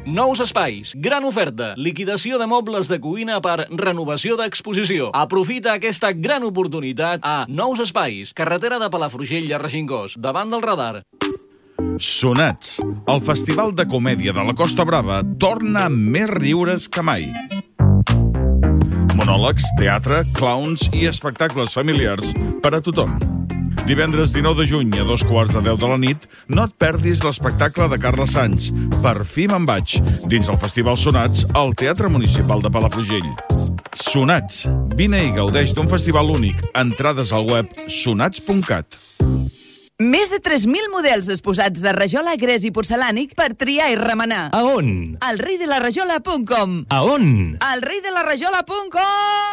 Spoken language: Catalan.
Nous espais, gran oferta, liquidació de mobles de cuina per renovació d'exposició. Aprofita aquesta gran oportunitat a Nous Espais, carretera de Palafrugell a Regencós, davant del radar. Sonats, el Festival de Comèdia de la Costa Brava torna amb més riures que mai. Monòlegs, teatre, clowns i espectacles familiars per a tothom. Divendres 19 de juny a 2:15 de la nit, no et perdis l'espectacle de Carles Sans, Per fi me'n vaig, dins el Festival Sonats al Teatre Municipal de Palafrugell. Sonats, vine i gaudeix d'un festival únic. Entrades al web sonats.cat. Més de 3.000 models exposats de rajola, gres i porcelànic per triar i remenar. A on? Al reidelarajola.com. A on? Al reidelarajola.com.